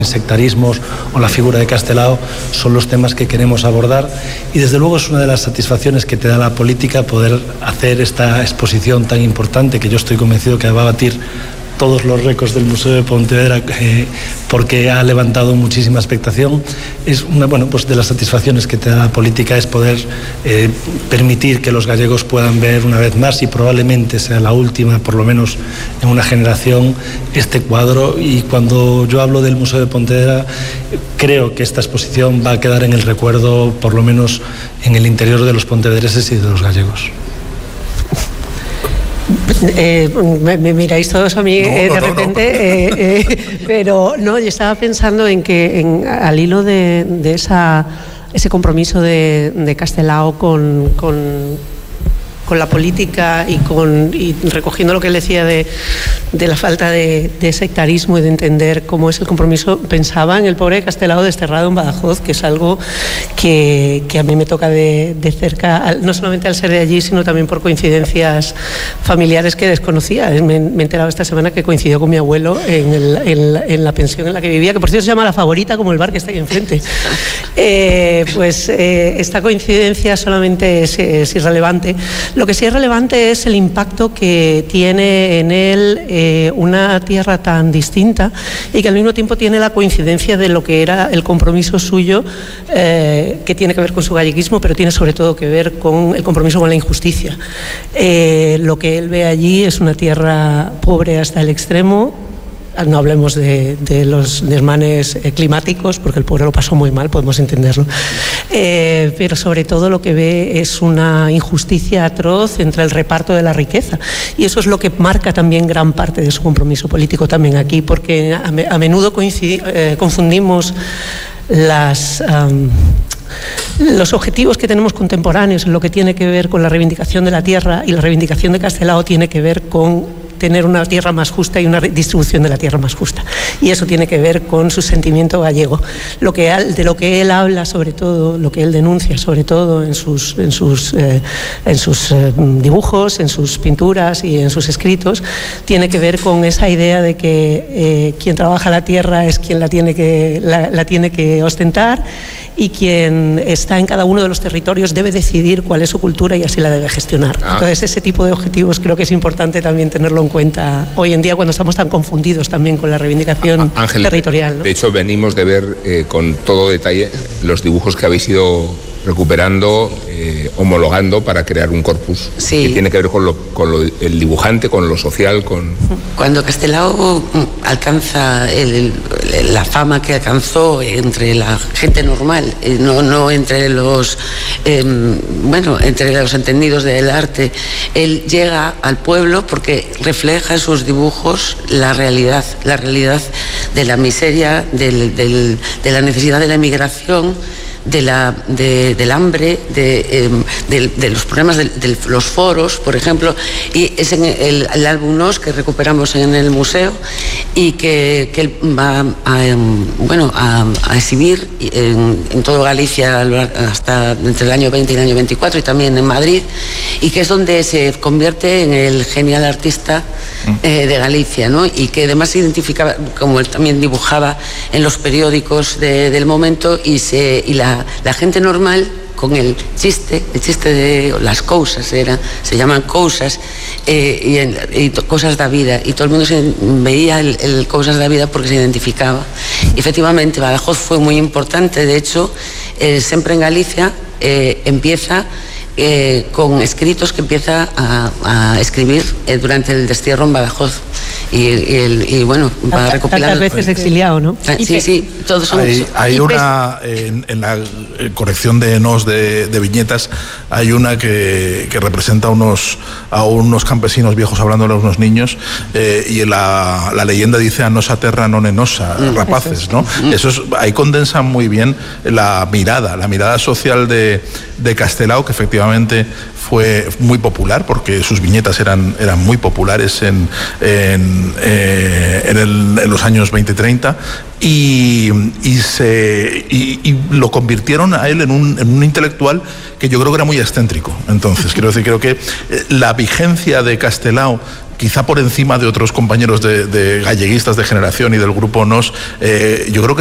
sectarismos o la figura de Castelao son los temas que queremos abordar, y desde luego es una de las satisfacciones que te da la política poder hacer esta exposición tan importante, que yo estoy convencido que va a batir todos los récords del Museo de Pontevedra, porque ha levantado muchísima expectación. Es una, pues de las satisfacciones que te da la política es poder permitir que los gallegos puedan ver una vez más, y probablemente sea la última, por lo menos en una generación, este cuadro. Y cuando yo hablo del Museo de Pontevedra, creo que esta exposición va a quedar en el recuerdo, por lo menos en el interior de los pontevedreses y de los gallegos. Me miráis todos a mí de repente, pero no, yo estaba pensando en que al hilo de ese compromiso de Castelao con la política y recogiendo lo que él decía de la falta de sectarismo y de entender cómo es el compromiso, pensaba en el pobre Castelao desterrado en Badajoz, que es algo que a mí me toca de cerca, no solamente al ser de allí, sino también por coincidencias familiares que desconocía. Me he enterado esta semana que coincidió con mi abuelo en la pensión en la que vivía, que por cierto se llama La Favorita, como el bar que está ahí enfrente. Esta coincidencia solamente es irrelevante. Lo que sí es relevante es el impacto que tiene en él una tierra tan distinta, y que al mismo tiempo tiene la coincidencia de lo que era el compromiso suyo, que tiene que ver con su galleguismo, pero tiene sobre todo que ver con el compromiso con la injusticia. Lo que él ve allí es una tierra pobre hasta el extremo. No hablemos de los desmanes climáticos, porque el pobre lo pasó muy mal, podemos entenderlo, pero sobre todo lo que ve es una injusticia atroz entre el reparto de la riqueza, y eso es lo que marca también gran parte de su compromiso político también aquí, porque a menudo confundimos los objetivos que tenemos contemporáneos en lo que tiene que ver con la reivindicación de la tierra, y la reivindicación de Castelao tiene que ver con tener una tierra más justa y una distribución de la tierra más justa, y eso tiene que ver con su sentimiento gallego. De lo que él habla, sobre todo, lo que él denuncia, sobre todo en sus dibujos, en sus pinturas y en sus escritos, tiene que ver con esa idea de que quien trabaja la tierra es quien la tiene que ostentar, y quien está en cada uno de los territorios debe decidir cuál es su cultura y así la debe gestionar. Entonces, ese tipo de objetivos creo que es importante también tenerlo en cuenta hoy en día, cuando estamos tan confundidos también con la reivindicación territorial, ¿no? De hecho, venimos de ver con todo detalle los dibujos que habéis ido recuperando, homologando para crear un corpus que tiene que ver con el dibujante, con lo social, Cuando Castelao alcanza la fama que alcanzó entre la gente normal, no entre entre los entendidos del arte, él llega al pueblo porque refleja en sus dibujos la realidad de la miseria, de la necesidad de la emigración, del hambre, de los problemas de los foros, por ejemplo, y es en el álbum Nos, que recuperamos en el museo, y que él va a exhibir en todo Galicia hasta entre el año 20 y el año 24, y también en Madrid, y que es donde se convierte en el genial artista de Galicia, ¿no? Y que además se identificaba, como él también dibujaba en los periódicos del momento, y la gente normal, con el chiste de las cousas, se llaman cousas, y cosas da vida, y todo el mundo se veía el cousas da vida porque se identificaba. Y efectivamente Badajoz fue muy importante. De hecho, siempre en Galicia empieza con escritos que empieza a escribir durante el destierro en Badajoz, y va recopilando. Tantas veces exiliado, ¿no? Sí, todos son. Hay una, en la colección de Nos de viñetas, hay una que representa a unos campesinos viejos hablándole a unos niños, y la leyenda dice: a nosa terra non é nosa, rapaces, ¿no? Ahí condensa muy bien la mirada social de Castelao, que efectivamente fue muy popular porque sus viñetas eran muy populares en los años 20-30 y lo convirtieron a él en un intelectual que yo creo que era muy excéntrico. Entonces, creo que la vigencia de Castelao, quizá por encima de otros compañeros de galleguistas de generación y del grupo NOS, yo creo que